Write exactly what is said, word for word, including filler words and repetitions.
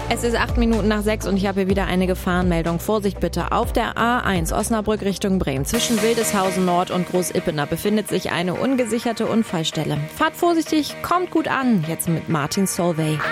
Es ist acht Minuten nach sechs und ich habe hier wieder eine Gefahrenmeldung. Vorsicht bitte. Auf der A eins Osnabrück Richtung Bremen zwischen Wildeshausen Nord und Großippener befindet sich eine ungesicherte Unfallstelle. Fahrt vorsichtig, kommt gut an. Jetzt mit Martin Solveig.